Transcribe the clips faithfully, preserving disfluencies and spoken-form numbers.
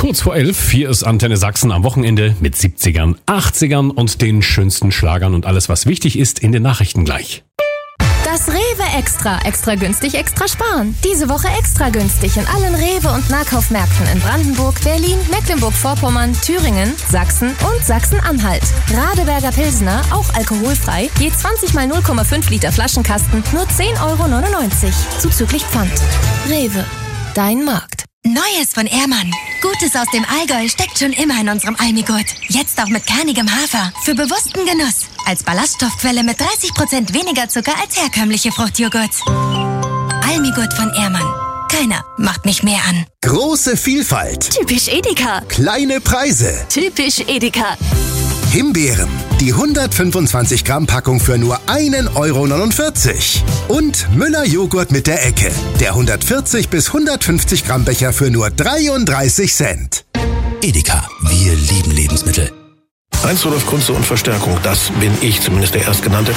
Kurz vor elf, hier ist Antenne Sachsen am Wochenende mit siebzigern, achtzigern und den schönsten Schlagern und alles, was wichtig ist, in den Nachrichten gleich. Das Rewe Extra. Extra günstig, extra sparen. Diese Woche extra günstig in allen Rewe- und Nahkaufmärkten in Brandenburg, Berlin, Mecklenburg-Vorpommern, Thüringen, Sachsen und Sachsen-Anhalt. Radeberger Pilsner, auch alkoholfrei, je zwanzig mal null Komma fünf Liter Flaschenkasten, nur zehn Euro neunundneunzig. Zuzüglich Pfand. Rewe. Dein Markt. Neues von Ehrmann. Gutes aus dem Allgäu steckt schon immer in unserem Almigurt. Jetzt auch mit kernigem Hafer. Für bewussten Genuss. Als Ballaststoffquelle mit dreißig Prozent weniger Zucker als herkömmliche Fruchtjoghurt. Almigurt von Ehrmann. Keiner macht mich mehr an. Große Vielfalt. Typisch Edeka. Kleine Preise. Typisch Edeka. Himbeeren. Die hundertfünfundzwanzig Gramm Packung für nur einen Euro neunundvierzig. Und Müller Joghurt mit der Ecke. Der hundertvierzig bis hundertfünfzig Gramm Becher für nur dreiunddreißig Cent. Edeka. Wir lieben Lebensmittel. Heinz Rudolf Kunze und Verstärkung, das bin ich, zumindest der Erstgenannte.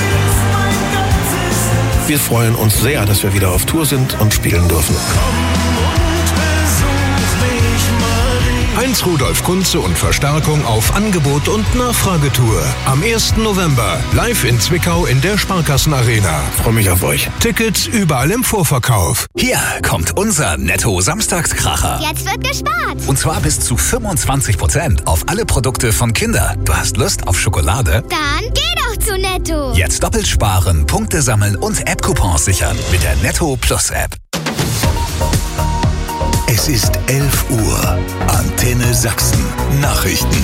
Wir freuen uns sehr, dass wir wieder auf Tour sind und spielen dürfen. Heinz Rudolf Kunze und Verstärkung auf Angebot und Nachfragetour. Am ersten November live in Zwickau in der Sparkassenarena. Freue mich auf euch. Tickets überall im Vorverkauf. Hier kommt unser Netto-Samstagskracher. Jetzt wird gespart. Und zwar bis zu fünfundzwanzig Prozent auf alle Produkte von Kinder. Du hast Lust auf Schokolade? Dann geh doch zu Netto. Jetzt doppelt sparen, Punkte sammeln und App-Coupons sichern mit der Netto Plus App. Es ist elf Uhr. Antenne Sachsen. Nachrichten.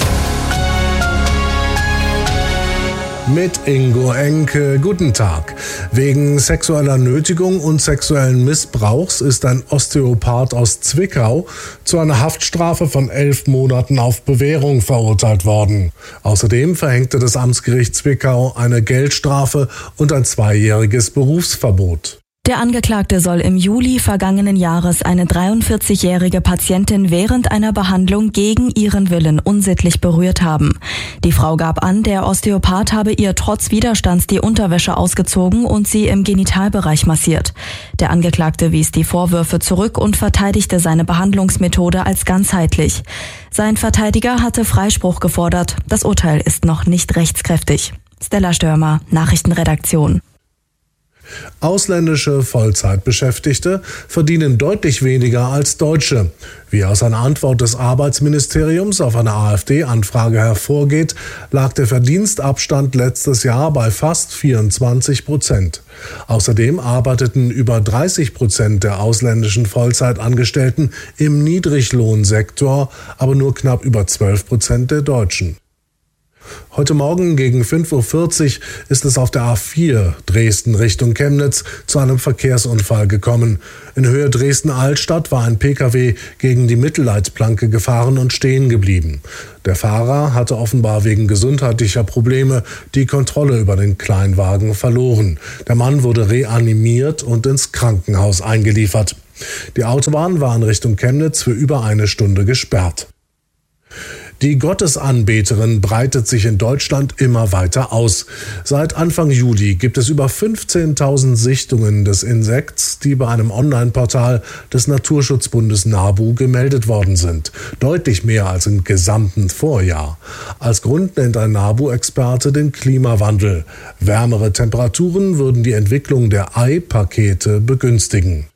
Mit Ingo Enke. Guten Tag. Wegen sexueller Nötigung und sexuellen Missbrauchs ist ein Osteopath aus Zwickau zu einer Haftstrafe von elf Monaten auf Bewährung verurteilt worden. Außerdem verhängte das Amtsgericht Zwickau eine Geldstrafe und ein zweijähriges Berufsverbot. Der Angeklagte soll im Juli vergangenen Jahres eine dreiundvierzigjährige Patientin während einer Behandlung gegen ihren Willen unsittlich berührt haben. Die Frau gab an, der Osteopath habe ihr trotz Widerstands die Unterwäsche ausgezogen und sie im Genitalbereich massiert. Der Angeklagte wies die Vorwürfe zurück und verteidigte seine Behandlungsmethode als ganzheitlich. Sein Verteidiger hatte Freispruch gefordert. Das Urteil ist noch nicht rechtskräftig. Stella Störmer, Nachrichtenredaktion. Ausländische Vollzeitbeschäftigte verdienen deutlich weniger als Deutsche. Wie aus einer Antwort des Arbeitsministeriums auf eine AfD-Anfrage hervorgeht, lag der Verdienstabstand letztes Jahr bei fast vierundzwanzig Prozent. Außerdem arbeiteten über dreißig Prozent der ausländischen Vollzeitangestellten im Niedriglohnsektor, aber nur knapp über zwölf Prozent der Deutschen. Heute Morgen gegen fünf Uhr vierzig ist es auf der A vier Dresden Richtung Chemnitz zu einem Verkehrsunfall gekommen. In Höhe Dresden-Altstadt war ein Pkw gegen die Mittelleitplanke gefahren und stehen geblieben. Der Fahrer hatte offenbar wegen gesundheitlicher Probleme die Kontrolle über den Kleinwagen verloren. Der Mann wurde reanimiert und ins Krankenhaus eingeliefert. Die Autobahn war in Richtung Chemnitz für über eine Stunde gesperrt. Die Gottesanbeterin breitet sich in Deutschland immer weiter aus. Seit Anfang Juli gibt es über fünfzehntausend Sichtungen des Insekts, die bei einem Online-Portal des Naturschutzbundes NABU gemeldet worden sind. Deutlich mehr als im gesamten Vorjahr. Als Grund nennt ein NABU-Experte den Klimawandel. Wärmere Temperaturen würden die Entwicklung der Eipakete begünstigen.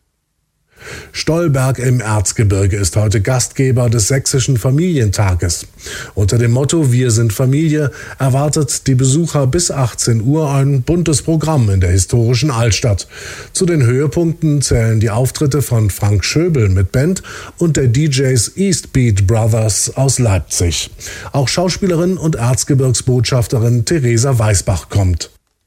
Stolberg im Erzgebirge ist heute Gastgeber des Sächsischen Familientages. Unter dem Motto Wir sind Familie erwartet die Besucher bis achtzehn Uhr ein buntes Programm in der historischen Altstadt. Zu den Höhepunkten zählen die Auftritte von Frank Schöbel mit Band und der D Js Eastbeat Brothers aus Leipzig. Auch Schauspielerin und Erzgebirgsbotschafterin Theresa Weißbach kommt.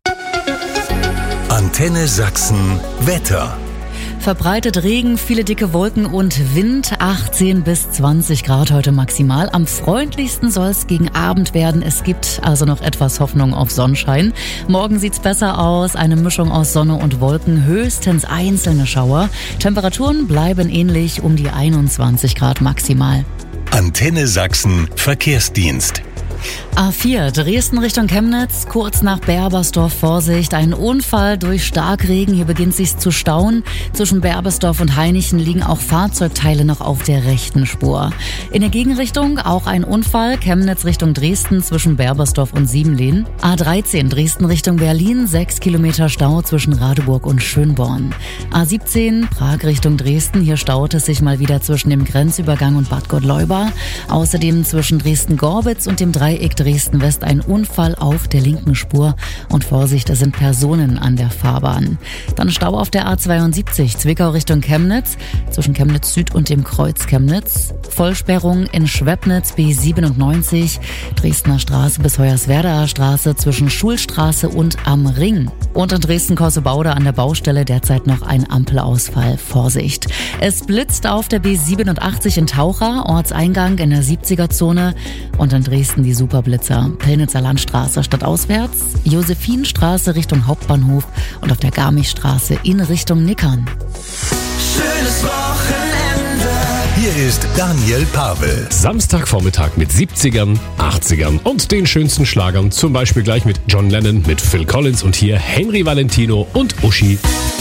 Antenne Sachsen Wetter. Verbreitet Regen, viele dicke Wolken und Wind, achtzehn bis zwanzig Grad heute maximal. Am freundlichsten soll es gegen Abend werden. Es gibt also noch etwas Hoffnung auf Sonnenschein. Morgen sieht's besser aus, eine Mischung aus Sonne und Wolken, höchstens einzelne Schauer. Temperaturen bleiben ähnlich, um die einundzwanzig Grad maximal. Antenne Sachsen Verkehrsdienst. A vier, Dresden Richtung Chemnitz, kurz nach Berbersdorf, Vorsicht, ein Unfall durch Starkregen, hier beginnt sich's zu stauen. Zwischen Berbersdorf und Hainichen liegen auch Fahrzeugteile noch auf der rechten Spur. In der Gegenrichtung auch ein Unfall, Chemnitz Richtung Dresden zwischen Berbersdorf und Siebenlehn. A dreizehn, Dresden Richtung Berlin, sechs Kilometer Stau zwischen Radeburg und Schönborn. A siebzehn, Prag Richtung Dresden, hier staut es sich mal wieder zwischen dem Grenzübergang und Bad Gottleuba. Außerdem zwischen Dresden-Gorbitz und dem Dreieck Dresden-West ein Unfall auf der linken Spur und Vorsicht, da sind Personen an der Fahrbahn. Dann Stau auf der A zweiundsiebzig, Zwickau Richtung Chemnitz, zwischen Chemnitz Süd und dem Kreuz Chemnitz. Vollsperrung in Schwebnitz B siebenundneunzig, Dresdner Straße bis Hoyerswerdaer Straße zwischen Schulstraße und Am Ring. Und in Dresden-Korsebaude an der Baustelle derzeit noch ein Ampelausfall. Vorsicht. Es blitzt auf der B siebenundachtzig in Taucher, Ortseingang in der siebziger-Zone. Und in Dresden die Superblitzer. Pillnitzer Landstraße stadtauswärts, Josephinstraße Richtung Hauptbahnhof und auf der Garmichstraße in Richtung Nickern. Schönes Wochenende. Hier ist Daniel Pavel. Samstagvormittag mit siebzigern, achtzigern und den schönsten Schlagern. Zum Beispiel gleich mit John Lennon, mit Phil Collins und hier Henry Valentino und Uschi.